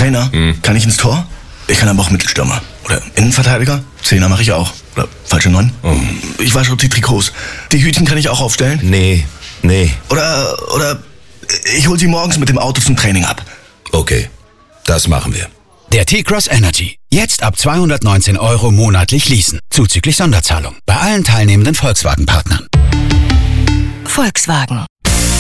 Trainer, kann ich ins Tor? Ich kann aber auch Mittelstürmer. Oder Innenverteidiger? Zehner mache ich auch. Oder falsche 9. Ich wasche auch die Trikots. Die Hütchen kann ich auch aufstellen? Nee. Oder ich hol sie morgens mit dem Auto zum Training ab. Okay, das machen wir. Der T-Cross Energy. Jetzt ab 219 € monatlich leasen. Zuzüglich Sonderzahlung. Bei allen teilnehmenden Volkswagen-Partnern. Volkswagen.